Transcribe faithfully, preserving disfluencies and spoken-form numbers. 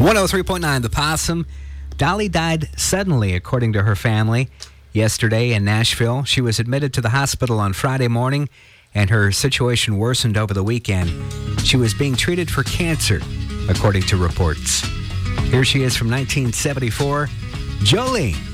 one oh three point nine The Possum. Dolly died suddenly, according to her family. Yesterday in Nashville, she was admitted to the hospital on Friday morning, and her situation worsened over the weekend. She was being treated for cancer, according to reports. Here she is from nineteen seventy-four, Jolene.